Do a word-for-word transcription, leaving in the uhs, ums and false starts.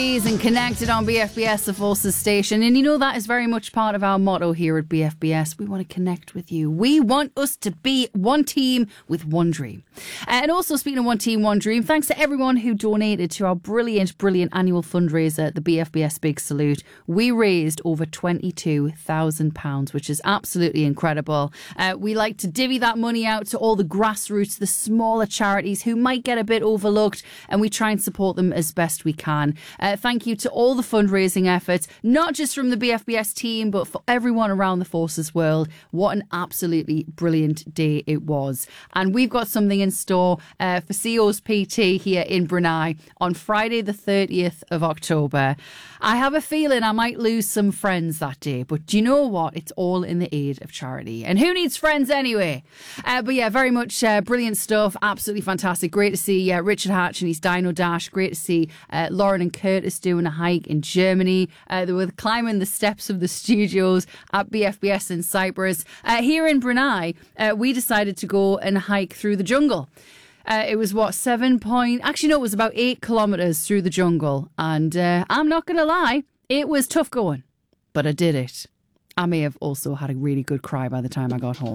And connected on B F B S, the Forces station. And you know, that is very much part of our motto here at B F B S. We want to connect with you. We want us to be one team with one dream. Uh, and also, speaking of one team, one dream, thanks to everyone who donated to our brilliant, brilliant annual fundraiser, the B F B S Big Salute. We raised over twenty-two thousand pounds, which is absolutely incredible. Uh, we like to divvy that money out to all the grassroots, the smaller charities who might get a bit overlooked, and we try and support them as best we can. Uh, thank you to all the fundraising efforts, not just from the B F B S team, but for everyone around the Forces world. What an absolutely brilliant day it was. And we've got something in store uh, for C O's P T here in Brunei on Friday the thirtieth of October. I have a feeling I might lose some friends that day, but do you know what? It's all in the aid of charity. And who needs friends anyway? Uh, but yeah, very much uh, brilliant stuff. Absolutely fantastic. Great to see uh, Richard Hatch and his Dino Dash. Great to see uh, Lauren and Curtis doing a hike in Germany. Uh, they were climbing the steps of the studios at B F B S in Cyprus. Uh, here in Brunei, uh, we decided to go and hike through the jungle. Uh, it was what, seven point... Actually, no, it was about eight kilometres through the jungle. And uh, I'm not going to lie, it was tough going. But I did it. I may have also had a really good cry by the time I got home.